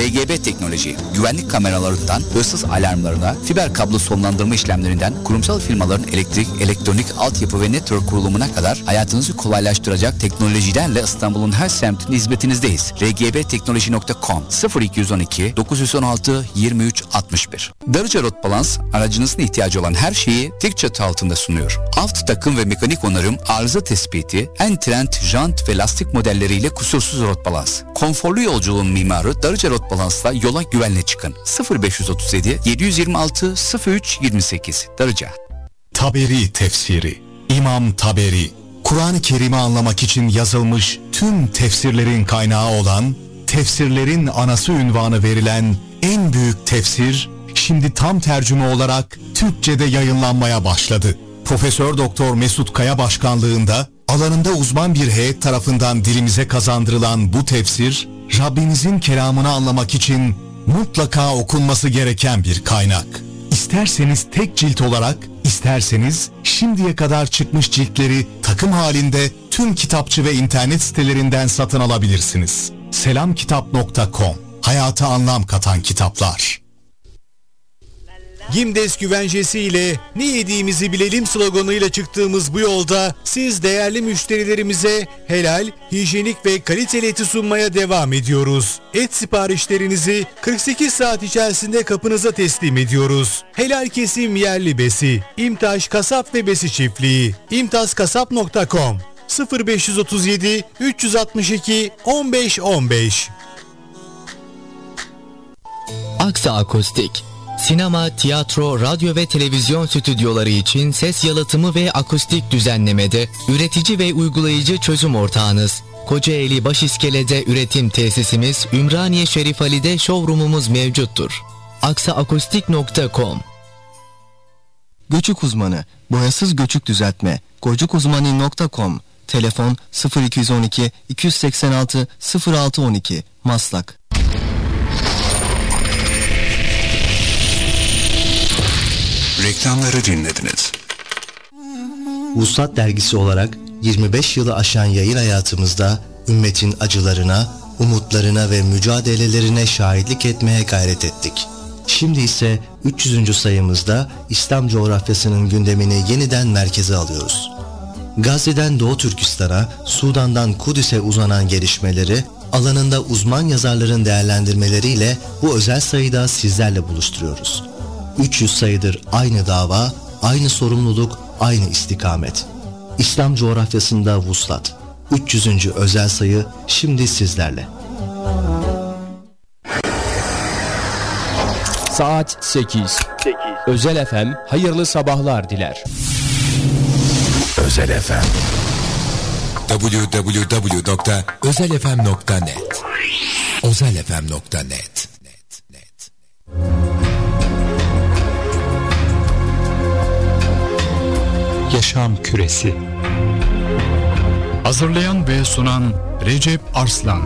RGB teknoloji, güvenlik kameralarından hırsız alarmlarına, fiber kablo sonlandırma işlemlerinden kurumsal firmaların elektrik, elektronik altyapı ve network kurulumuna kadar hayatınızı kolaylaştıracak teknolojilerle İstanbul'un her semtinde hizmetinizdeyiz. rgbteknoloji.com 0212 916 23 61. Darıca Rot Balans aracınızın ihtiyacı olan her şeyi tek çatı altında sunuyor. Alt takım ve mekanik onarım, arıza tespiti, en trend jant ve lastik modelleriyle kusursuz rot balans. Konforlu yolculuğun mimarı Darıca Rot Balans'la yola güvenle çıkın. 0537 726 03 28 Darıca. Taberi tefsiri. İmam Taberi, Kur'an-ı Kerim'i anlamak için yazılmış tüm tefsirlerin kaynağı olan, tefsirlerin anası unvanı verilen en büyük tefsir, şimdi tam tercüme olarak Türkçe'de yayınlanmaya başladı. Profesör Doktor Mesut Kaya başkanlığında alanında uzman bir heyet tarafından dilimize kazandırılan bu tefsir, Rabbimizin kelamını anlamak için mutlaka okunması gereken bir kaynak. İsterseniz tek cilt olarak, isterseniz şimdiye kadar çıkmış ciltleri takım halinde tüm kitapçı ve internet sitelerinden satın alabilirsiniz. Selamkitap.com. Hayata anlam katan kitaplar. Gimdes güvencesi ile ne yediğimizi bilelim sloganıyla çıktığımız bu yolda siz değerli müşterilerimize helal, hijyenik ve kaliteli eti sunmaya devam ediyoruz. Et siparişlerinizi 48 saat içerisinde kapınıza teslim ediyoruz. Helal kesim yerli besi, İmtaş Kasap ve Besi Çiftliği, imtazkasap.com 0537 362 15 15. Aksa Akustik, sinema, tiyatro, radyo ve televizyon stüdyoları için ses yalıtımı ve akustik düzenlemede üretici ve uygulayıcı çözüm ortağınız. Kocaeli Başiskele'de üretim tesisimiz, Ümraniye Şerif Ali'de showroomumuz mevcuttur. aksaakustik.com. Göçük uzmanı, boyasız göçük düzeltme, gocukuzmani.com. Telefon 0212 286 0612 Maslak. Reklamları dinlediniz. Vuslat dergisi olarak 25 yılı aşan yayın hayatımızda ümmetin acılarına, umutlarına ve mücadelelerine şahitlik etmeye gayret ettik. Şimdi ise 300. sayımızda İslam coğrafyasının gündemini yeniden merkeze alıyoruz. Gazze'den Doğu Türkistan'a, Sudan'dan Kudüs'e uzanan gelişmeleri alanında uzman yazarların değerlendirmeleriyle bu özel sayıda sizlerle buluşturuyoruz. 300 sayıdır aynı dava, aynı sorumluluk, aynı istikamet. İslam coğrafyasında vuslat. 300. özel sayı şimdi sizlerle. Saat 8. Özel FM hayırlı sabahlar diler. Özel FM www.özelfm.net özelfm.net. Yaşam Küresi. Hazırlayan ve sunan Recep Arslan.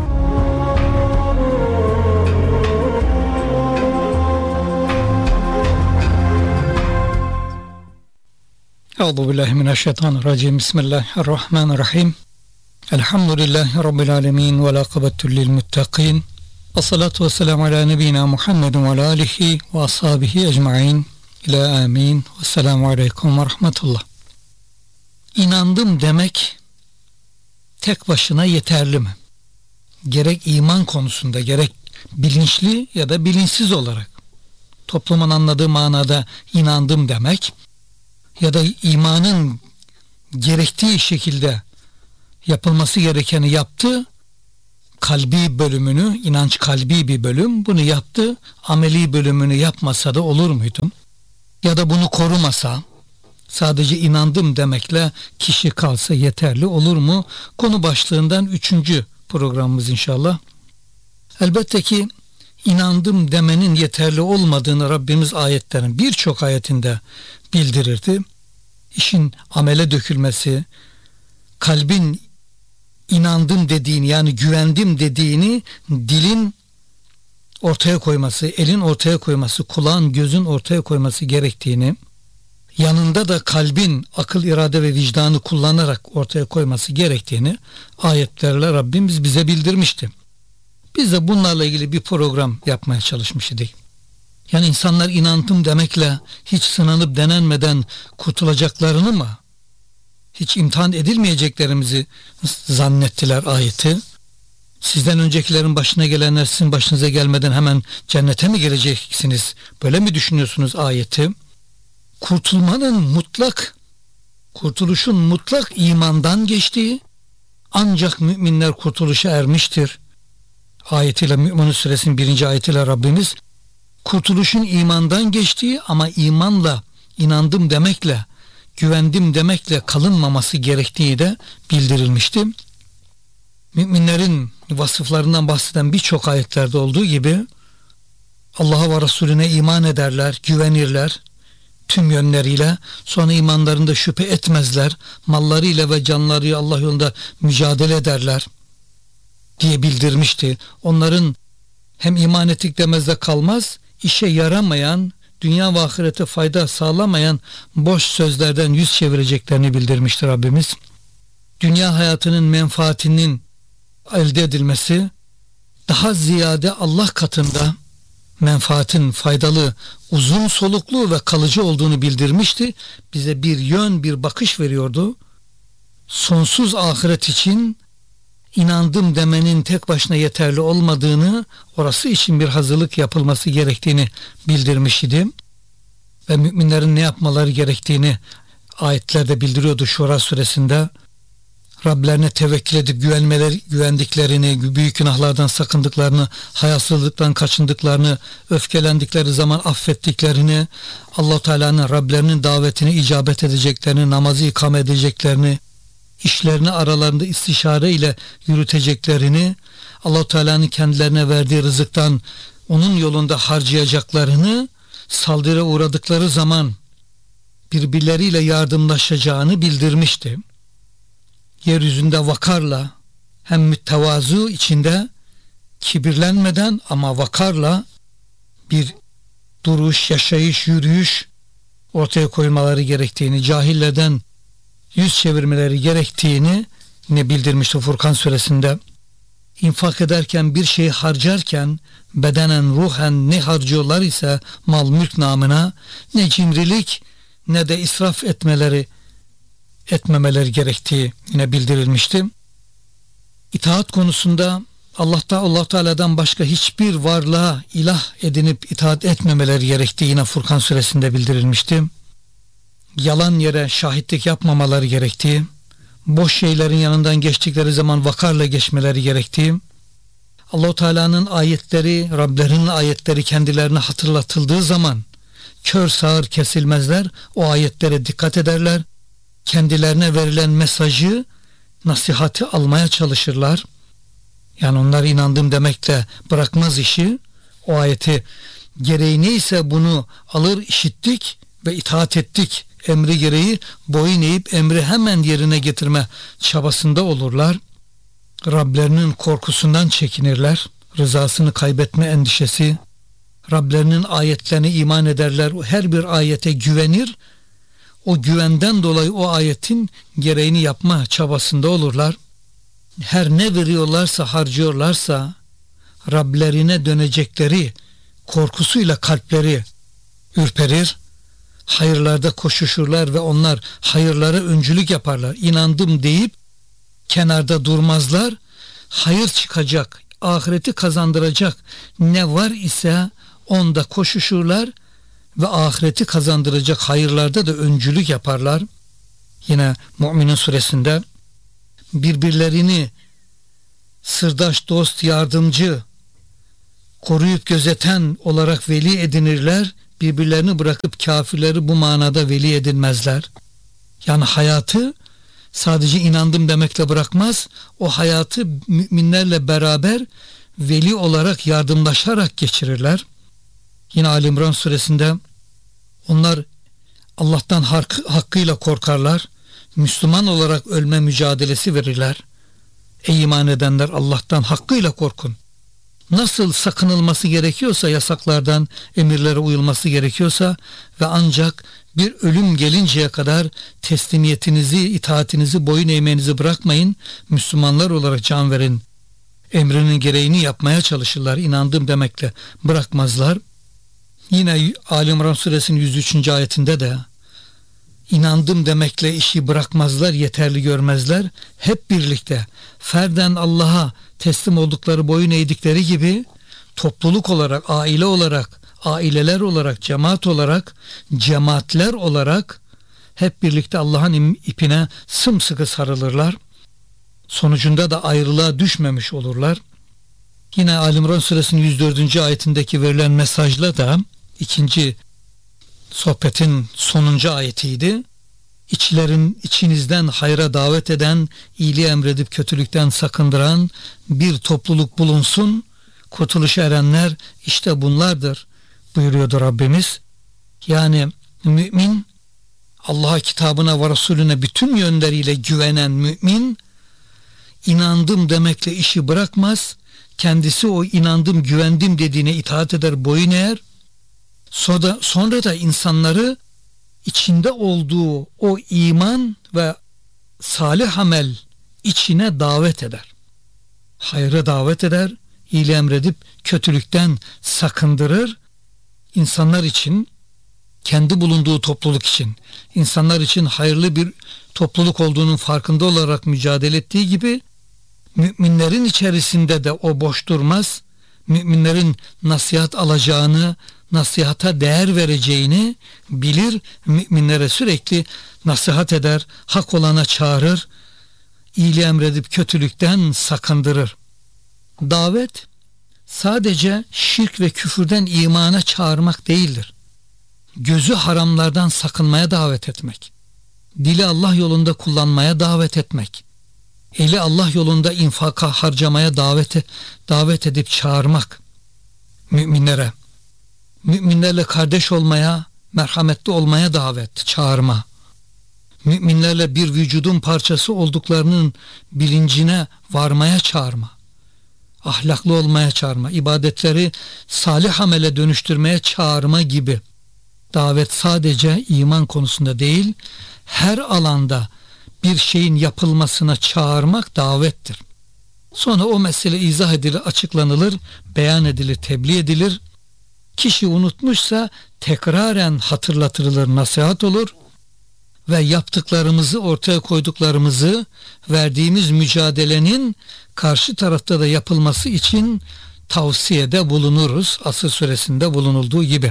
Euzubillahimineşşeytanirracim. Bismillahirrahmanirrahim. Elhamdülillahi Rabbil alemin ve lâkıbettü lilmuttaqin. Esselatu vesselamu ala nebiyyina Muhammedin ve ala alihi ve ashabihi ecmaîn. İlâ amin. Vesselamu aleyküm ve rahmetullah. İnandım demek tek başına yeterli mi? Gerek iman konusunda, gerek bilinçli ya da bilinçsiz olarak toplumun anladığı manada inandım demek ya da imanın gerektiği şekilde yapılması gerekeni yaptı, kalbi bölümünü, inanç kalbi bir bölüm, bunu yaptı, ameli bölümünü yapmasa da olur muydu? Ya da bunu korumasa, sadece inandım demekle kişi kalsa yeterli olur mu? Konu başlığından 3. programımız inşallah. Elbette ki inandım demenin yeterli olmadığını Rabbimiz ayetlerin birçok ayetinde bildirirdi. İşin amele dökülmesi, kalbin inandım dediğini, yani güvendim dediğini dilin ortaya koyması, elin ortaya koyması, kulağın, gözün ortaya koyması gerektiğini, yanında da kalbin akıl, irade ve vicdanı kullanarak ortaya koyması gerektiğini ayetlerle Rabbimiz bize bildirmişti. Biz de bunlarla ilgili bir program yapmaya çalışmış idik. Yani insanlar inandım demekle hiç sınanıp denenmeden kurtulacaklarını mı, hiç imtihan edilmeyeceklerimizi zannettiler ayeti. Sizden öncekilerin başına gelenler sizin başınıza gelmeden hemen cennete mi gireceksiniz? Böyle mi düşünüyorsunuz ayeti? Kurtuluşun mutlak imandan geçtiği, ancak müminler kurtuluşa ermiştir ayetiyle, Mü'minun suresinin 1. ayetiyle Rabbimiz kurtuluşun imandan geçtiği ama imanla, inandım demekle, güvendim demekle kalınmaması gerektiği de bildirilmişti. Müminlerin vasıflarından bahseden birçok ayetlerde olduğu gibi Allah'a ve Resulüne iman ederler, güvenirler tüm yönleriyle, sonra imanlarında şüphe etmezler, mallarıyla ve canlarıyla Allah yolunda mücadele ederler diye bildirmişti. Onların hem iman ettik demezde kalmaz, işe yaramayan, dünya ve ahirete fayda sağlamayan boş sözlerden yüz çevireceklerini bildirmiştir Rabbimiz. Dünya hayatının menfaatinin elde edilmesi daha ziyade Allah katında menfaatin faydalı, uzun soluklu ve kalıcı olduğunu bildirmişti. Bize bir yön, bir bakış veriyordu. Sonsuz ahiret için inandım demenin tek başına yeterli olmadığını, orası için bir hazırlık yapılması gerektiğini bildirmiş idi. Ve müminlerin ne yapmaları gerektiğini ayetlerde bildiriyordu Şura suresinde. Rablerine tevekkül edip güvendiklerini, büyük günahlardan sakındıklarını, hayasızlıktan kaçındıklarını, öfkelendikleri zaman affettiklerini, Allah-u Teala'nın Rablerinin davetine icabet edeceklerini, namazı ikame edeceklerini, işlerini aralarında istişare ile yürüteceklerini, Allah-u Teala'nın kendilerine verdiği rızıktan onun yolunda harcayacaklarını, saldırıya uğradıkları zaman birbirleriyle yardımlaşacağını bildirmişti. Yeryüzünde vakarla, hem mütevazu içinde kibirlenmeden ama vakarla bir duruş, yaşayış, yürüyüş ortaya koymaları gerektiğini, cahillerden yüz çevirmeleri gerektiğini ne bildirmişti Furkan suresinde. İnfak ederken, bir şeyi harcarken bedenen, ruhen ne harcıyorlar ise mal mülk namına, ne cimrilik ne de israf etmemeleri gerektiği yine bildirilmişti. İtaat konusunda Allah Teala'dan başka hiçbir varlığa ilah edinip itaat etmemeleri gerektiği yine Furkan suresinde bildirilmişti. Yalan yere şahitlik yapmamaları gerektiği, boş şeylerin yanından geçtikleri zaman vakarla geçmeleri gerektiği, Allah-u Teala'nın ayetleri, Rablerinin ayetleri kendilerine hatırlatıldığı zaman kör sağır kesilmezler, o ayetlere dikkat ederler, kendilerine verilen mesajı, nasihati almaya çalışırlar. Yani onlar inandım demekle bırakmaz işi, o ayeti gereği neyse bunu alır, işittik ve itaat ettik emri gereği boyun eğip emri hemen yerine getirme çabasında olurlar. Rablerinin korkusundan çekinirler, rızasını kaybetme endişesi, Rablerinin ayetlerine iman ederler, her bir ayete güvenir, o güvenden dolayı o ayetin gereğini yapma çabasında olurlar. Her ne veriyorlarsa, harcıyorlarsa Rablerine dönecekleri korkusuyla kalpleri ürperir, hayırlarda koşuşurlar ve onlar hayırlara öncülük yaparlar. İnandım deyip kenarda durmazlar. Hayır çıkacak, ahireti kazandıracak ne var ise onda koşuşurlar ve ahireti kazandıracak hayırlarda da öncülük yaparlar. Yine Mü'minun suresinde birbirlerini sırdaş, dost, yardımcı, koruyup gözeten olarak veli edinirler. Birbirlerini bırakıp kafirleri bu manada veli edinmezler. Yani hayatı sadece inandım demekle bırakmaz. O hayatı müminlerle beraber veli olarak yardımlaşarak geçirirler. Yine Ali İmran suresinde onlar Allah'tan hakkıyla korkarlar. Müslüman olarak ölme mücadelesi verirler. Ey iman edenler, Allah'tan hakkıyla korkun. Nasıl sakınılması gerekiyorsa, yasaklardan emirlere uyulması gerekiyorsa ve ancak bir ölüm gelinceye kadar teslimiyetinizi, itaatinizi, boyun eğmenizi bırakmayın. Müslümanlar olarak can verin emrinin gereğini yapmaya çalışırlar. İnandım demekle bırakmazlar. Yine Ali İmran suresinin 103. ayetinde de inandım demekle işi bırakmazlar, yeterli görmezler. Hep birlikte ferden Allah'a teslim oldukları, boyun eğdikleri gibi topluluk olarak, aile olarak, aileler olarak, cemaat olarak, cemaatler olarak hep birlikte Allah'ın ipine sımsıkı sarılırlar. Sonucunda da ayrılığa düşmemiş olurlar. Yine Ali İmran suresinin 104. ayetindeki verilen mesajla da ikinci sohbetin sonuncu ayetiydi. İçinizden hayra davet eden, iyiliği emredip kötülükten sakındıran bir topluluk bulunsun. Kurtuluşa erenler işte bunlardır buyuruyordu Rabbimiz. Yani mümin, Allah'a, kitabına ve Resulüne bütün yönleriyle güvenen mümin, inandım demekle işi bırakmaz. Kendisi o inandım, güvendim dediğine itaat eder, boyun eğer. Sonra da insanları içinde olduğu o iman ve salih amel içine davet eder. Hayra davet eder, iyiliği emredip kötülükten sakındırır. İnsanlar için, kendi bulunduğu topluluk için, insanlar için hayırlı bir topluluk olduğunun farkında olarak mücadele ettiği gibi müminlerin içerisinde de o boş durmaz. Müminlerin nasihat alacağını, nasihata değer vereceğini bilir. Müminlere sürekli nasihat eder, hak olana çağırır, iyiliği emredip kötülükten sakındırır. Davet sadece şirk ve küfürden imana çağırmak değildir. Gözü haramlardan sakınmaya davet etmek, dili Allah yolunda kullanmaya davet etmek, eli Allah yolunda infaka harcamaya davet edip çağırmak, müminlere, müminlerle kardeş olmaya, merhametli olmaya davet, çağırma, müminlerle bir vücudun parçası olduklarının bilincine varmaya çağırma, ahlaklı olmaya çağırma, ibadetleri salih amele dönüştürmeye çağırma gibi. Davet sadece iman konusunda değil, her alanda bir şeyin yapılmasına çağırmak davettir. Sonra o mesele izah edilir, açıklanılır, beyan edilir, tebliğ edilir. Kişi unutmuşsa tekraren hatırlatılır, nasihat olur ve yaptıklarımızı, ortaya koyduklarımızı, verdiğimiz mücadelenin karşı tarafta da yapılması için tavsiyede bulunuruz. Asr suresinde bulunulduğu gibi.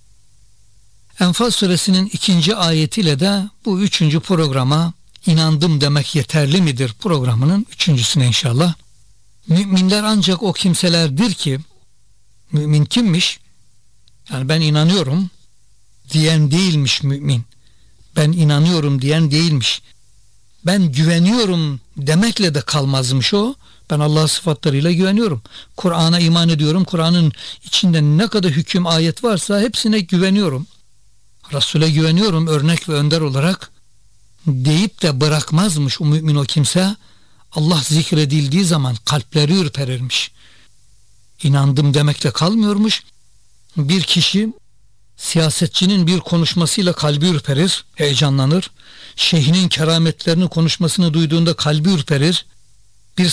Enfal suresinin 2. ayetiyle de bu 3. programa inandım demek yeterli midir programının 3.süne inşallah. Müminler ancak o kimselerdir ki, mümin kimmiş? Yani ben inanıyorum diyen değilmiş mümin. Ben inanıyorum diyen değilmiş. Ben güveniyorum demekle de kalmazmış o. Ben Allah sıfatlarıyla güveniyorum. Kur'an'a iman ediyorum. Kur'an'ın içinde ne kadar hüküm, ayet varsa hepsine güveniyorum. Resul'e güveniyorum örnek ve önder olarak deyip de bırakmazmış o mümin, o kimse. Allah zikredildiği zaman kalpleri ürperirmiş. İnandım demekle kalmıyormuş. Bir kişi siyasetçinin bir konuşmasıyla kalbi ürperir, heyecanlanır. Şeyhinin kerametlerini, konuşmasını duyduğunda kalbi ürperir. Bir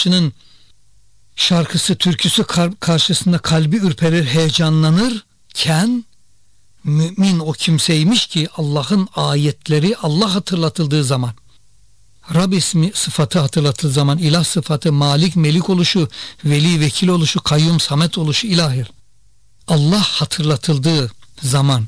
sanatçının türküsü karşısında kalbi ürperir, heyecanlanırken mümin o kimseymiş ki Allah'ın ayetleri, Allah hatırlatıldığı zaman, Rab ismi sıfatı hatırlatıldığı zaman, ilah sıfatı, malik, melik oluşu, veli, vekil oluşu, kayyum, samet oluşu, ilahir, Allah hatırlatıldığı zaman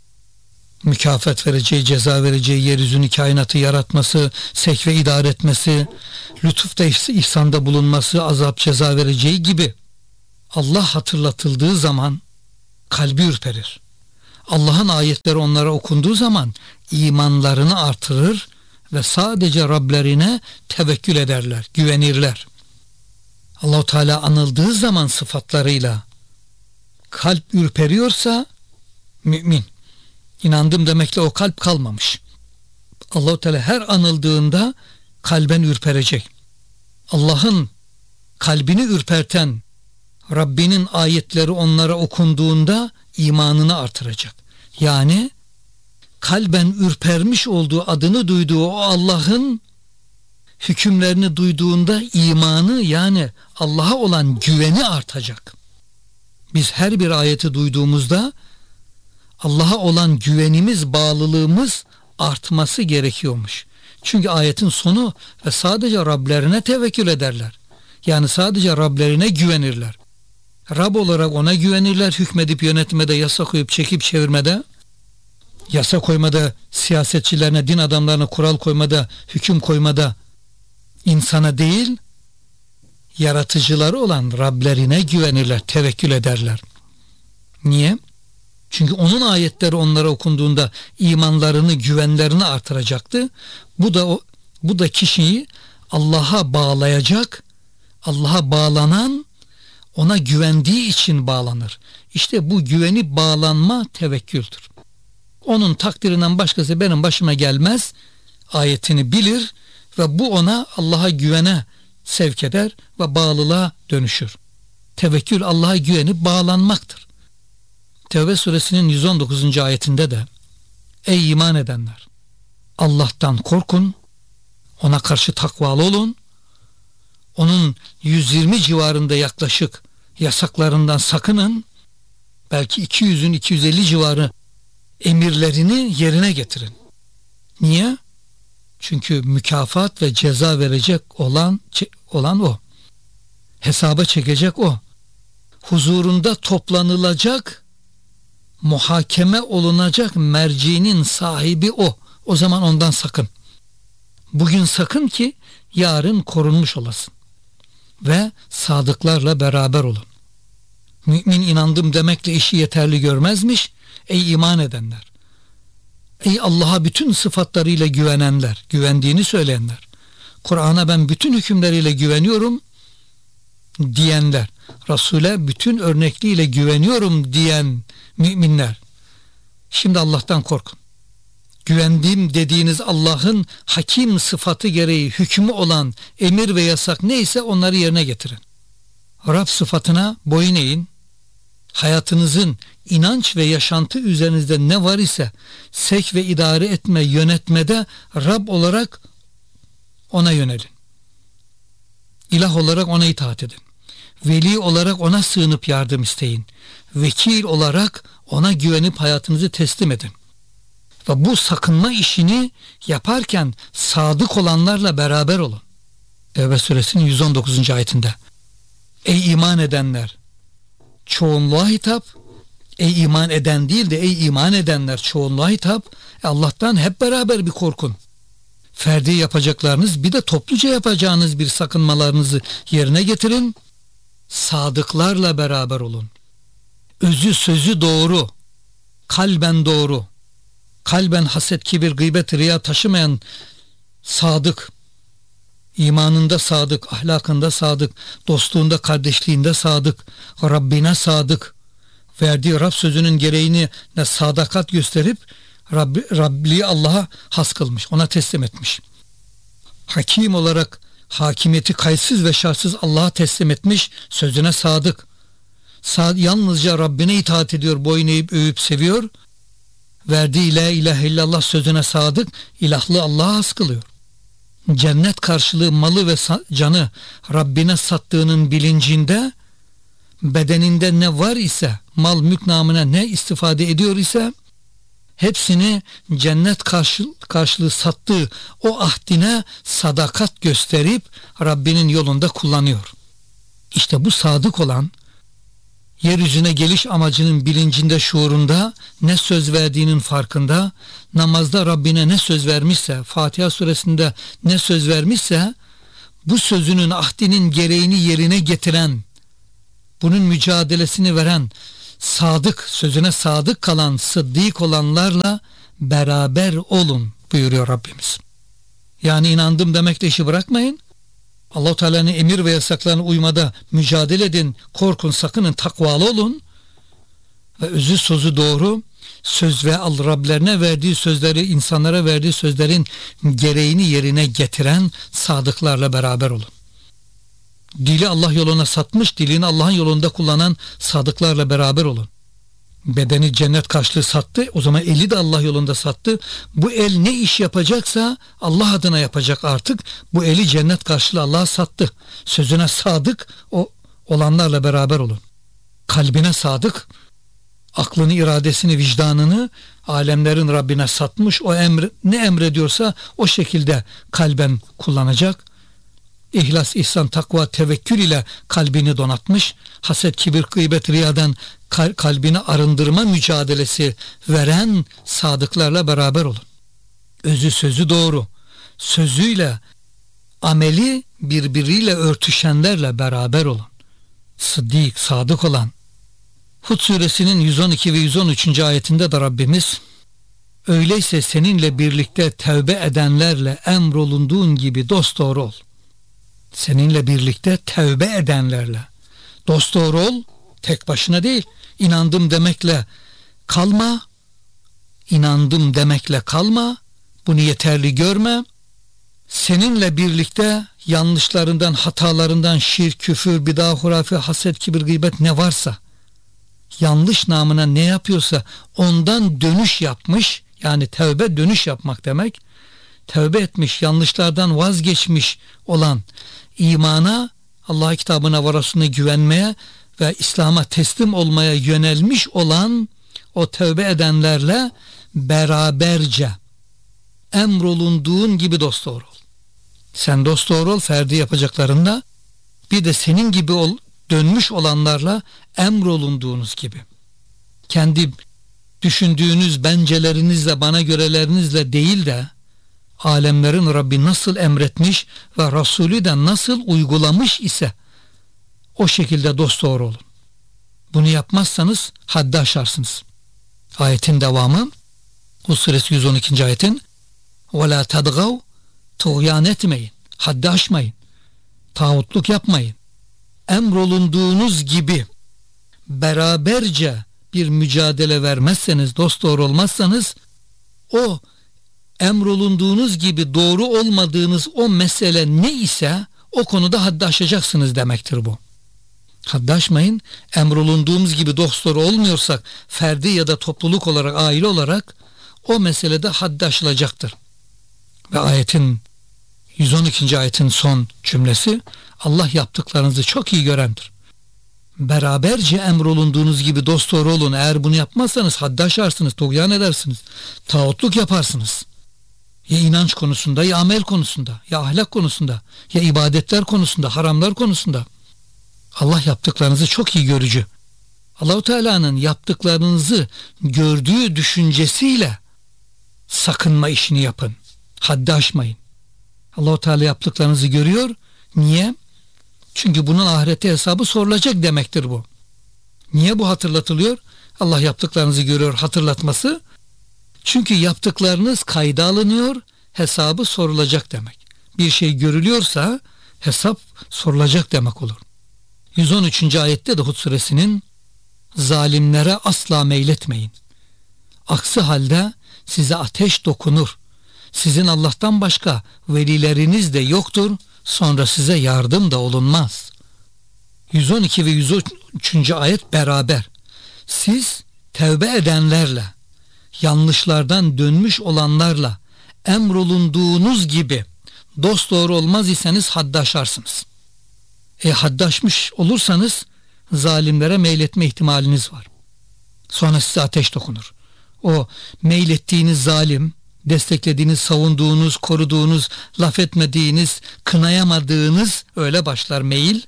mükafat vereceği, ceza vereceği, yeryüzünü, kainatı yaratması, sevk ve idare etmesi, lütufta, ihsanda bulunması, azap, ceza vereceği gibi Allah hatırlatıldığı zaman kalbi ürperir. Allah'ın ayetleri onlara okunduğu zaman imanlarını artırır ve sadece Rablerine tevekkül ederler, güvenirler. Allah-u Teala anıldığı zaman sıfatlarıyla kalp ürperiyorsa mümin, inandım demekle o kalp kalmamış. Allah-u Teala her anıldığında kalben ürperecek. Allah'ın kalbini ürperten Rabbinin ayetleri onlara okunduğunda imanını artıracak. Yani kalben ürpermiş olduğu, adını duyduğu o Allah'ın hükümlerini duyduğunda imanı, yani Allah'a olan güveni artacak. Biz her bir ayeti duyduğumuzda Allah'a olan güvenimiz, bağlılığımız artması gerekiyormuş. Çünkü ayetin sonu ve sadece Rablerine tevekkül ederler. Yani sadece Rablerine güvenirler. Rab olarak ona güvenirler, hükmedip yönetmede, yasa koyup çekip çevirmede, yasa koymada, siyasetçilerine, din adamlarına kural koymada, hüküm koymada insana değil, yaratıcıları olan Rablerine güvenirler, tevekkül ederler. Niye? Çünkü onun ayetleri onlara okunduğunda imanlarını, güvenlerini artıracaktı. Bu da kişiyi Allah'a bağlayacak. Allah'a bağlanan ona güvendiği için bağlanır. İşte bu güvenip bağlanma tevekküldür. Onun takdirinden başkası benim başıma gelmez ayetini bilir ve bu ona Allah'a güvene sevk eder ve bağlılığa dönüşür. Tevekkül Allah'a güvenip bağlanmaktır. Tevbe suresinin 119. ayetinde de ey iman edenler, Allah'tan korkun, ona karşı takvalı olun, onun 120 civarında yaklaşık yasaklarından sakının, belki 200'ün 250 civarı emirlerini yerine getirin. Niye? Çünkü mükafat ve ceza verecek olan o. Hesaba çekecek o. Huzurunda toplanılacak, muhakeme olunacak mercinin sahibi o. O zaman ondan sakın. Bugün sakın ki yarın korunmuş olasın. Ve sadıklarla beraber olun. Mümin inandım demekle işi yeterli görmezmiş. Ey iman edenler. Ey Allah'a bütün sıfatlarıyla güvenenler, güvendiğini söyleyenler. Kur'an'a ben bütün hükümleriyle güveniyorum diyenler. Resul'e bütün örnekliğiyle güveniyorum diyen müminler. Şimdi Allah'tan korkun. Güvendiğim dediğiniz Allah'ın hakim sıfatı gereği hükmü olan emir ve yasak neyse onları yerine getirin. Rab sıfatına boyun eğin. Hayatınızın inanç ve yaşantı üzerinizde ne var ise sevk ve idare etme, yönetmede Rab olarak ona yönelin. İlah olarak ona itaat edin. Veli olarak ona sığınıp yardım isteyin. Vekil olarak ona güvenip hayatınızı teslim edin. Ve bu sakınma işini yaparken sadık olanlarla beraber olun. Tevbe suresinin 119. ayetinde. Ey iman edenler, çoğunluğa hitap, ey iman eden değil de ey iman edenler çoğunluğa hitap, Allah'tan hep beraber bir korkun. Ferdi yapacaklarınız bir de topluca yapacağınız bir sakınmalarınızı yerine getirin. Sadıklarla beraber olun. Özü sözü doğru, kalben doğru, kalben haset, kibir, gıybet, riya taşımayan sadık, imanında sadık, ahlakında sadık, dostluğunda, kardeşliğinde sadık, Rabbine sadık, verdiği Rab sözünün gereğine sadakat gösterip Rabliği Allah'a has kılmış, ona teslim etmiş. Hakim olarak hakimiyeti kayıtsız ve şartsız Allah'a teslim etmiş, sözüne sadık. Yalnızca Rabbine itaat ediyor, boyun eğip övüp seviyor. Verdiği la ilahe illallah sözüne sadık, ilahlı Allah'a has kılıyor. Cennet karşılığı malı ve canı Rabbine sattığının bilincinde, bedeninde ne var ise, mal mülk namına ne istifade ediyor ise, hepsini cennet karşılığı sattığı o ahdine sadakat gösterip Rabbinin yolunda kullanıyor. İşte bu sadık olan, yeryüzüne geliş amacının bilincinde, şuurunda, ne söz verdiğinin farkında, namazda Rabbine ne söz vermişse, Fatiha suresinde ne söz vermişse, bu sözünün, ahdinin gereğini yerine getiren, bunun mücadelesini veren, sadık, sözüne sadık kalan, sıddık olanlarla beraber olun buyuruyor Rabbimiz. Yani inandım demekle işi bırakmayın. Allah-u Teala'nın emir ve yasaklarına uymada mücadele edin, korkun, sakının, takvalı olun ve özü sözü doğru, söz ve Rablerine verdiği sözleri, insanlara verdiği sözlerin gereğini yerine getiren sadıklarla beraber olun. Dili Allah yoluna satmış, dilini Allah'ın yolunda kullanan sadıklarla beraber olun. bedeni cennet karşılığı sattı. O zaman eli de Allah yolunda sattı. Bu el ne iş yapacaksa Allah adına yapacak artık. Bu eli cennet karşılığı Allah'a sattı. Sözüne sadık olanlarla beraber olun. Kalbine sadık, aklını, iradesini, vicdanını alemlerin Rabbine satmış. O ne emrediyorsa o şekilde kalben kullanacak. İhlas, ihsan, takva, tevekkül ile kalbini donatmış. Haset, kibir, gıybet, riyadan kalbini arındırma mücadelesi veren sadıklarla beraber olun. Özü sözü doğru. Sözüyle ameli birbiriyle örtüşenlerle beraber olun. Sıddık, sadık olan. Hud suresinin 112 ve 113. ayetinde de Rabbimiz, öyleyse seninle birlikte tevbe edenlerle emrolunduğun gibi dosdoğru ol. Seninle birlikte tevbe edenlerle dosdoğru ol, tek başına değil. İnandım demekle kalma, inandım demekle kalma, bunu yeterli görme. Seninle birlikte yanlışlarından, hatalarından, şirk, küfür, bidah, hurafe, haset, kibir, gıybet ne varsa, yanlış namına ne yapıyorsa ondan dönüş yapmış, yani tevbe dönüş yapmak demek. Tevbe etmiş, yanlışlardan vazgeçmiş olan, imana, Allah kitabına ve Resulüne güvenmeye ve İslam'a teslim olmaya yönelmiş olan o tevbe edenlerle beraberce emrolunduğun gibi dosdoğru ol. Sen dosdoğru ol ferdi yapacaklarında, bir de senin gibi dönmüş olanlarla emrolunduğunuz gibi. Kendi düşündüğünüz bencelerinizle, bana görelerinizle değil de alemlerin Rabbi nasıl emretmiş ve Resulü de nasıl uygulamış ise o şekilde dosdoğru olun. Bunu yapmazsanız haddi aşarsınız. Ayetin devamı, Hud suresi 112. ayetin, وَلَا تَدْغَوْ, tuğyan etmeyin, haddi aşmayın, tağutluk yapmayın. Emrolunduğunuz gibi beraberce bir mücadele vermezseniz, dosdoğru olmazsanız, o emrolunduğunuz gibi doğru olmadığınız o mesele ne ise o konuda haddi aşacaksınız demektir bu. Haddi aşmayın. Emrolunduğumuz gibi dosdoğru olmuyorsak, ferdi ya da topluluk olarak, aile olarak o meselede haddi aşılacaktır. Ve ayetin 112. ayetin son cümlesi, Allah yaptıklarınızı çok iyi görendir. Beraberce emrolunduğunuz gibi dosdoğru olun. Eğer bunu yapmazsanız haddi aşarsınız, tuğyan edersiniz, tağutluk yaparsınız. Ya inanç konusunda, ya amel konusunda, ya ahlak konusunda, ya ibadetler konusunda, haramlar konusunda. Allah yaptıklarınızı çok iyi görücü. Allah-u Teala'nın yaptıklarınızı gördüğü düşüncesiyle sakınma işini yapın. Haddi aşmayın. Allah-u Teala yaptıklarınızı görüyor. Niye? Çünkü bunun ahirete hesabı sorulacak demektir bu. Niye bu hatırlatılıyor? Allah yaptıklarınızı görüyor hatırlatması. Çünkü yaptıklarınız kayda alınıyor, hesabı sorulacak demek. Bir şey görülüyorsa hesap sorulacak demek olur. 113. ayette de Hud suresinin, zalimlere asla meyletmeyin. Aksi halde size ateş dokunur. Sizin Allah'tan başka velileriniz de yoktur. Sonra size yardım da olunmaz. 112 ve 113. ayet beraber. Siz tevbe edenlerle, yanlışlardan dönmüş olanlarla emrolunduğunuz gibi dosdoğru olmaz iseniz haddi aşarsınız. Haddi aşmış olursanız zalimlere meyletme ihtimaliniz var. Sonra size ateş dokunur. O meylettiğiniz zalim, desteklediğiniz, savunduğunuz, koruduğunuz, laf etmediğiniz, kınayamadığınız öyle başlar meyil.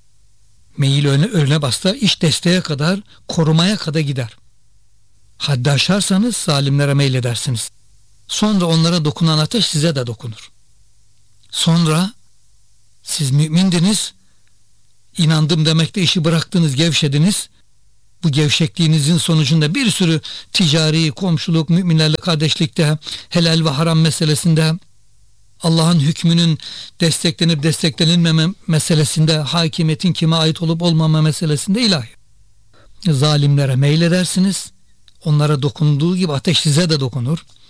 Meyil önüne başlar, iş desteğe kadar, korumaya kadar gider. Haddi aşarsanız zalimlere meyledersiniz. Sonra onlara dokunan ateş size de dokunur. Sonra siz mümindiniz, inandım demekte işi bıraktınız, gevşediniz. Bu gevşekliğinizin sonucunda bir sürü ticari, komşuluk, müminlerle kardeşlikte, helal ve haram meselesinde, Allah'ın hükmünün desteklenip desteklenilmeme meselesinde, hakimiyetin kime ait olup olmama meselesinde ilahi. Zalimlere meyledersiniz. Onlara dokunduğu gibi ateş size de dokunur.